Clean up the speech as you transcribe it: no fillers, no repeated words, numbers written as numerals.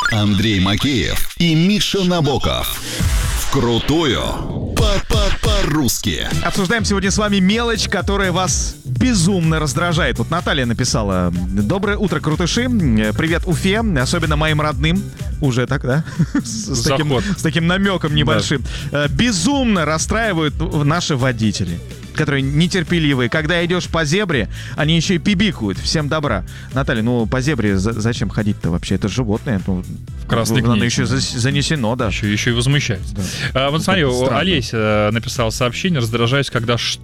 Андрей Макеев и Миша Набоков. Вкрутую по-русски. Обсуждаем сегодня с вами мелочь, которая вас безумно раздражает. Вот Наталья написала: доброе утро, крутыши. Привет Уфе, особенно моим родным. Уже так, да? С таким намеком небольшим. Безумно расстраивают наши водители, которые нетерпеливые. Когда идешь по зебре, они еще и пибикают. Всем добра. Наталья, ну по зебре зачем ходить-то вообще? Это животное. Ну, в красной книге. Оно еще занесено, да. Еще и возмущается. Вот смотри, Олесь написал сообщение: раздражаюсь, когда